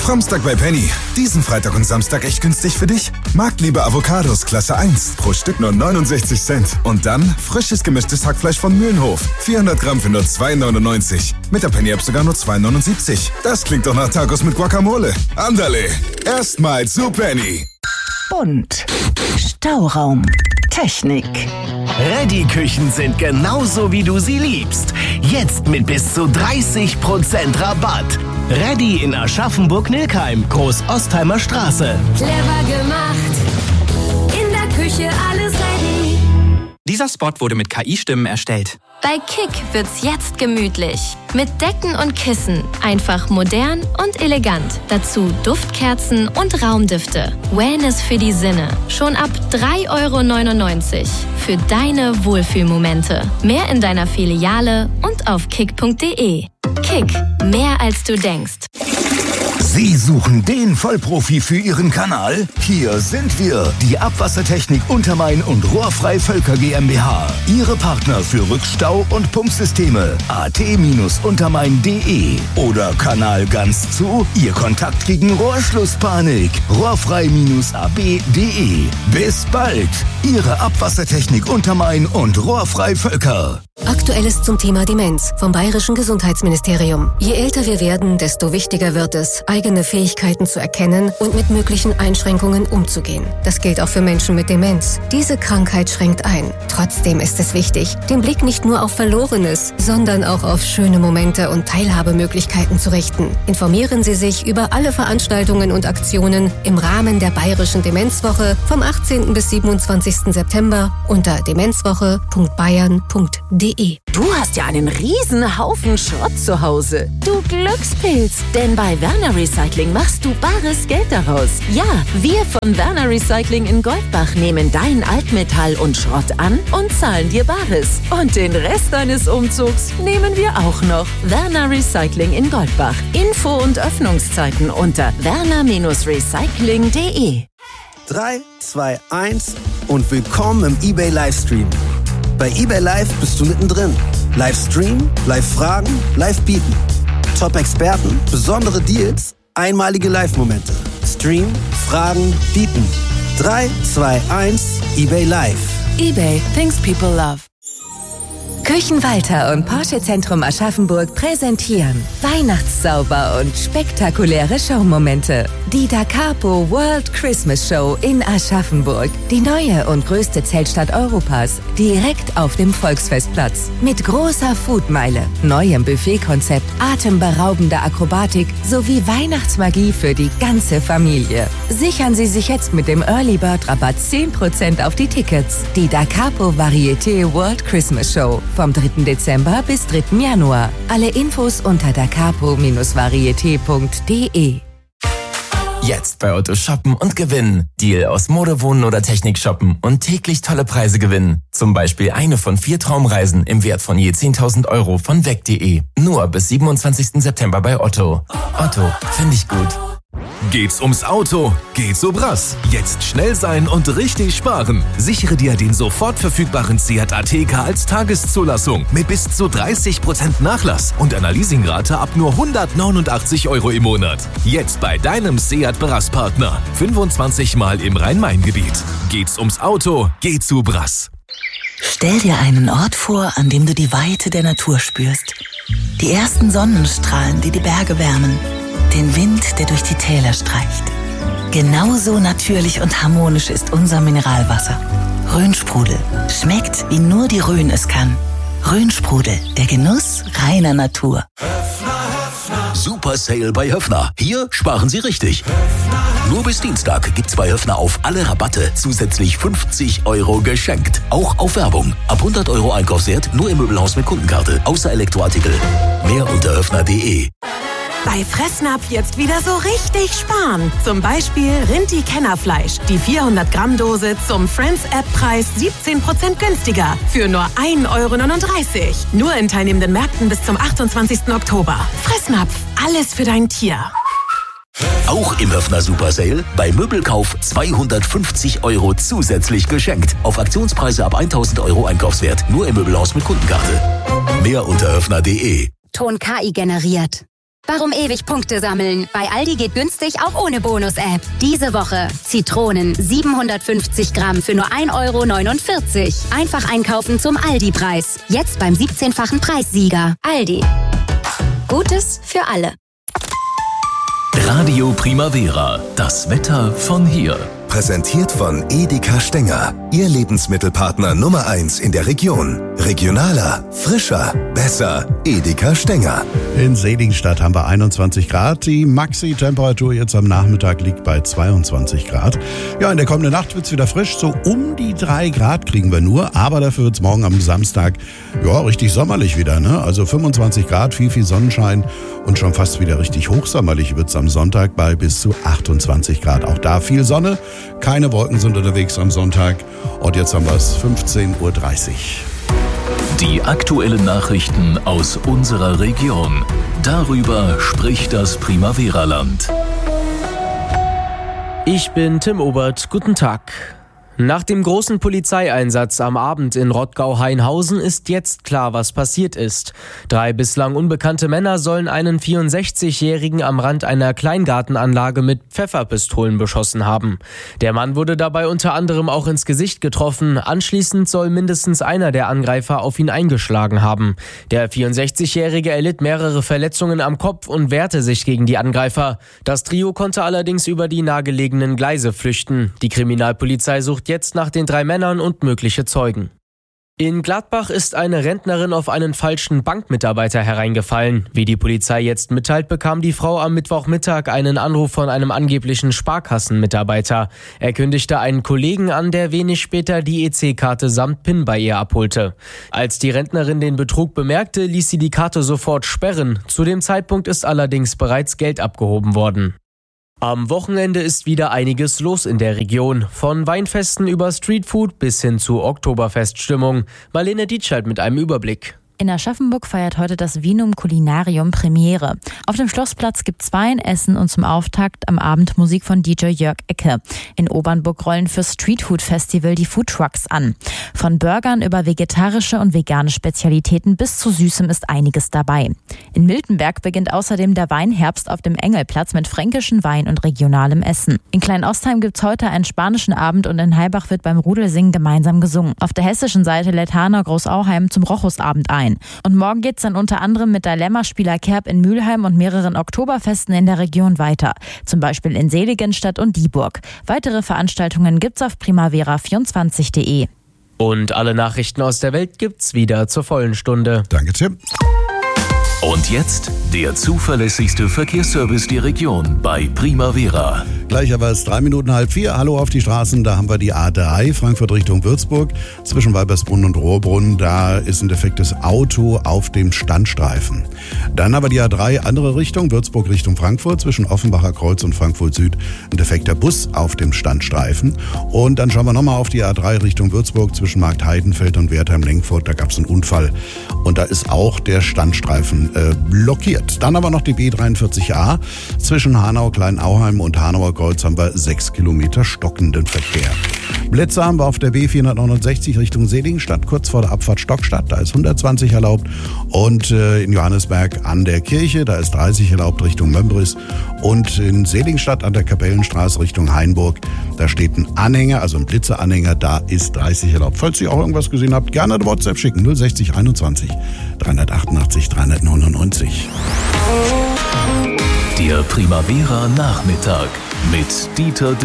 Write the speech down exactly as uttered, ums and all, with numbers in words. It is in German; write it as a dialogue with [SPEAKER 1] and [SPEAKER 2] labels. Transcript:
[SPEAKER 1] Fromstag bei Penny. Diesen Freitag und Samstag echt günstig für dich? Marktliebe Avocados Klasse eins. Pro Stück nur neunundsechzig Cent. Und dann frisches gemischtes Hackfleisch von Mühlenhof. vierhundert Gramm für nur zwei neunundneunzig. Mit der Penny-App sogar nur zwei neunundsiebzig. Das klingt doch nach Tacos mit Guacamole. Andale. Erstmal zu Penny.
[SPEAKER 2] Bunt. Stauraum. Technik.
[SPEAKER 3] Reddy-Küchen sind genauso, wie du sie liebst. Jetzt mit bis zu dreißig Prozent Rabatt. Reddy in Aschaffenburg-Nilkheim, Groß-Ostheimer Straße.
[SPEAKER 4] Clever gemacht. In der Küche alles ready.
[SPEAKER 5] Dieser Spot wurde mit K I-Stimmen erstellt.
[SPEAKER 4] Bei Kick wird's jetzt gemütlich. Mit Decken und Kissen. Einfach modern und elegant. Dazu Duftkerzen und Raumdüfte. Wellness für die Sinne. Schon ab drei Euro neunundneunzig. Für deine Wohlfühlmomente. Mehr in deiner Filiale und auf kick punkt de. Kick. Mehr als du denkst.
[SPEAKER 6] Sie suchen den Vollprofi für Ihren Kanal? Hier sind wir, die Abwassertechnik Untermain und Rohrfrei Völker GmbH. Ihre Partner für Rückstau- und Pumpsysteme. at untermain punkt de oder Kanal ganz zu. Ihr Kontakt gegen Rohrschlusspanik. rohrfrei a b punkt de. Bis bald. Ihre Abwassertechnik Untermain und Rohrfrei Völker.
[SPEAKER 7] Aktuelles zum Thema Demenz vom Bayerischen Gesundheitsministerium. Je älter wir werden, desto wichtiger wird es, eigene Fähigkeiten zu erkennen und mit möglichen Einschränkungen umzugehen. Das gilt auch für Menschen mit Demenz. Diese Krankheit schränkt ein. Trotzdem ist es wichtig, den Blick nicht nur auf Verlorenes, sondern auch auf schöne Momente und Teilhabemöglichkeiten zu richten. Informieren Sie sich über alle Veranstaltungen und Aktionen im Rahmen der Bayerischen Demenzwoche vom achtzehnten bis siebenundzwanzigsten September unter demenzwoche punkt bayern punkt de.
[SPEAKER 2] Du hast ja einen riesen Haufen Schrott zu Hause. Du Glückspilz. Denn bei Werner Recycling machst du bares Geld daraus. Ja, wir von Werner Recycling in Goldbach nehmen dein Altmetall und Schrott an und zahlen dir Bares. Und den Rest deines Umzugs nehmen wir auch noch. Werner Recycling in Goldbach. Info und Öffnungszeiten unter werner recycling punkt de.
[SPEAKER 8] drei, zwei, eins und willkommen im eBay Livestream. Bei eBay Live bist du mittendrin. Livestream, Live-Fragen, Live-Bieten. Top-Experten, besondere Deals, einmalige Live-Momente. Stream, Fragen, Bieten. drei, zwei, eins, eBay Live.
[SPEAKER 2] eBay, things people love. Küchenwalter und Porsche Zentrum Aschaffenburg präsentieren Weihnachtszauber und spektakuläre Showmomente. Die Da Capo World Christmas Show in Aschaffenburg. Die neue und größte Zeltstadt Europas. Direkt auf dem Volksfestplatz. Mit großer Foodmeile, neuem Buffetkonzept, atemberaubender Akrobatik sowie Weihnachtsmagie für die ganze Familie. Sichern Sie sich jetzt mit dem Early Bird Rabatt zehn Prozent auf die Tickets. Die Da Capo Varieté World Christmas Show. Vom dritten Dezember bis dritten Januar. Alle Infos unter dacapo varieté punkt de.
[SPEAKER 9] Jetzt bei Otto shoppen und gewinnen. Deal aus Mode, Wohnen oder Technik shoppen und täglich tolle Preise gewinnen. Zum Beispiel eine von vier Traumreisen im Wert von je zehntausend Euro von weg punkt de. Nur bis siebenundzwanzigsten September bei Otto. Otto, finde ich gut.
[SPEAKER 10] Geht's ums Auto? Geht's so Brass. Jetzt schnell sein und richtig sparen. Sichere dir den sofort verfügbaren Seat Ateca als Tageszulassung mit bis zu dreißig Prozent Nachlass und einer Leasingrate ab nur hundertneunundachtzig Euro im Monat. Jetzt bei deinem Seat Brass-Partner. fünfundzwanzig Mal im Rhein-Main-Gebiet. Geht's ums Auto? Geht's so Brass.
[SPEAKER 2] Stell dir einen Ort vor, an dem du die Weite der Natur spürst. Die ersten Sonnenstrahlen, die die Berge wärmen. Den Wind, der durch die Täler streicht. Genauso natürlich und harmonisch ist unser Mineralwasser. Rhönsprudel. Schmeckt, wie nur die Rhön es kann. Rhönsprudel, der Genuss reiner Natur.
[SPEAKER 6] Super Sale bei Höffner. Hier sparen Sie richtig. Nur bis Dienstag gibt's bei Höffner auf alle Rabatte zusätzlich fünfzig Euro geschenkt. Auch auf Werbung. Ab hundert Euro Einkaufswert nur im Möbelhaus mit Kundenkarte. Außer Elektroartikel. Mehr unter höffner punkt de.
[SPEAKER 11] Bei Fressnapf jetzt wieder so richtig sparen. Zum Beispiel Rinti Kennerfleisch. Die vierhundert Gramm Dose zum Friends-App-Preis siebzehn Prozent günstiger. Für nur ein Euro neununddreißig. Nur in teilnehmenden Märkten bis zum achtundzwanzigsten Oktober. Fressnapf. Alles für dein Tier.
[SPEAKER 6] Auch im Höffner Super Sale. Bei Möbelkauf zweihundertfünfzig Euro zusätzlich geschenkt. Auf Aktionspreise ab tausend Euro Einkaufswert. Nur im Möbelhaus mit Kundenkarte. Mehr unter höffner punkt de.
[SPEAKER 12] Ton K I generiert. Warum ewig Punkte sammeln? Bei Aldi geht günstig auch ohne Bonus-App. Diese Woche Zitronen siebenhundertfünfzig Gramm für nur ein Euro neunundvierzig. Einfach einkaufen zum Aldi-Preis. Jetzt beim siebzehnfachen Preissieger. Aldi. Gutes für alle.
[SPEAKER 10] Radio Primavera, das Wetter von hier.
[SPEAKER 1] Präsentiert von Edeka Stenger. Ihr Lebensmittelpartner Nummer eins in der Region. Regionaler, frischer, besser. Edeka Stenger.
[SPEAKER 13] In Seligenstadt haben wir einundzwanzig Grad. Die Maxi-Temperatur jetzt am Nachmittag liegt bei zweiundzwanzig Grad. Ja, in der kommenden Nacht wird es wieder frisch. So um die drei Grad kriegen wir nur. Aber dafür wird es morgen am Samstag ja richtig sommerlich wieder. Ne? Also fünfundzwanzig Grad, viel, viel Sonnenschein. Und schon fast wieder richtig hochsommerlich wird es am Sonntag bei bis zu achtundzwanzig Grad. Auch da viel Sonne. Keine Wolken sind unterwegs am Sonntag. Und jetzt haben wir es fünfzehn Uhr dreißig.
[SPEAKER 10] Die aktuellen Nachrichten aus unserer Region. Darüber spricht das Primavera-Land.
[SPEAKER 14] Ich bin Tim Obert. Guten Tag. Nach dem großen Polizeieinsatz am Abend in Rottgau-Hainhausen ist jetzt klar, was passiert ist. Drei bislang unbekannte Männer sollen einen vierundsechzigjährigen am Rand einer Kleingartenanlage mit Pfefferpistolen beschossen haben. Der Mann wurde dabei unter anderem auch ins Gesicht getroffen. Anschließend soll mindestens einer der Angreifer auf ihn eingeschlagen haben. Der vierundsechzigjährige erlitt mehrere Verletzungen am Kopf und wehrte sich gegen die Angreifer. Das Trio konnte allerdings über die nahegelegenen Gleise flüchten. Die Kriminalpolizei sucht jetzt nach den drei Männern und mögliche Zeugen. In Gladbach ist eine Rentnerin auf einen falschen Bankmitarbeiter hereingefallen. Wie die Polizei jetzt mitteilt, bekam die Frau am Mittwochmittag einen Anruf von einem angeblichen Sparkassenmitarbeiter. Er kündigte einen Kollegen an, der wenig später die E C-Karte samt PIN bei ihr abholte. Als die Rentnerin den Betrug bemerkte, ließ sie die Karte sofort sperren. Zu dem Zeitpunkt ist allerdings bereits Geld abgehoben worden. Am Wochenende ist wieder einiges los in der Region. Von Weinfesten über Streetfood bis hin zu Oktoberfeststimmung. Marlene Dietschalt mit einem Überblick.
[SPEAKER 15] In Aschaffenburg feiert heute das Vinum Culinarium Premiere. Auf dem Schlossplatz gibt's Wein, Essen und zum Auftakt am Abend Musik von D J Jörg Ecke. In Obernburg rollen für Streetfood Festival die Foodtrucks an. Von Burgern über vegetarische und vegane Spezialitäten bis zu Süßem ist einiges dabei. In Miltenberg beginnt außerdem der Weinherbst auf dem Engelplatz mit fränkischen Wein und regionalem Essen. In Kleinostheim gibt's heute einen spanischen Abend und in Heilbach wird beim Rudelsingen gemeinsam gesungen. Auf der hessischen Seite lädt Hanau Großauheim zum Rochusabend ein. Und morgen geht's dann unter anderem mit der Lämmerspieler Kerb in Mülheim und mehreren Oktoberfesten in der Region weiter. Zum Beispiel in Seligenstadt und Dieburg. Weitere Veranstaltungen gibt's auf primavera vierundzwanzig punkt de.
[SPEAKER 14] Und alle Nachrichten aus der Welt gibt's wieder zur vollen Stunde.
[SPEAKER 13] Danke, Tim.
[SPEAKER 10] Und jetzt der zuverlässigste Verkehrsservice der Region bei Primavera.
[SPEAKER 13] Gleich aber ist drei Minuten halb vier. Hallo auf die Straßen. Da haben wir die A drei, Frankfurt Richtung Würzburg. Zwischen Weibersbrunn und Rohrbrunn, da ist ein defektes Auto auf dem Standstreifen. Dann haben wir die A drei, andere Richtung, Würzburg Richtung Frankfurt. Zwischen Offenbacher Kreuz und Frankfurt Süd ein defekter Bus auf dem Standstreifen. Und dann schauen wir nochmal auf die A drei Richtung Würzburg. Zwischen Markt Heidenfeld und Wertheim-Lenkfurt, da gab es einen Unfall. Und da ist auch der Standstreifen äh, blockiert. Dann aber noch die B dreiundvierzig A. Zwischen Hanau, Kleinauheim und Hanauer Kreuz haben wir sechs Kilometer stockenden Verkehr. Blitze haben wir auf der B vierhundertneunundsechzig Richtung Seligenstadt, kurz vor der Abfahrt Stockstadt, da ist hundertzwanzig erlaubt. Und äh, in Johannesberg an der Kirche, da ist dreißig erlaubt Richtung Mömbris. Und in Seligenstadt an der Kapellenstraße Richtung Hainburg, da steht ein Anhänger, also ein Blitzeanhänger, da ist dreißig erlaubt. Falls ihr auch irgendwas gesehen habt, gerne eine WhatsApp schicken, null sechzig einundzwanzig dreihundertachtundachtzig dreihundertneunundneunzig.
[SPEAKER 10] Der Primavera Nachmittag mit Dieter